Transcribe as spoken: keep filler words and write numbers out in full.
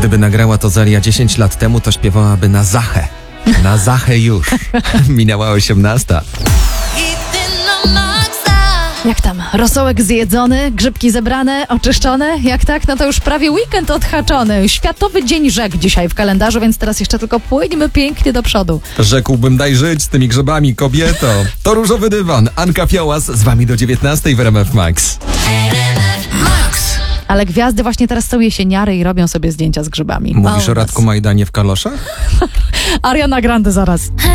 Gdyby nagrała to Zaria dziesięć lat temu, to śpiewałaby na Zachę. Na Zachę już. Minęła osiemnasta. Jak tam? Rosołek zjedzony, grzybki zebrane, oczyszczone? Jak tak? No to już prawie weekend odhaczony. Światowy Dzień Rzek dzisiaj w kalendarzu, więc teraz jeszcze tylko płyńmy pięknie do przodu. Rzekłbym, daj żyć z tymi grzybami, kobieto. To Różowy Dywan. Anka Fiołas z wami do dziewiętnastej w R M F Max. Ale gwiazdy właśnie teraz są jesieniary i robią sobie zdjęcia z grzybami. Mówisz O, o Radku Majdanie w kaloszach? Ariana Grande zaraz.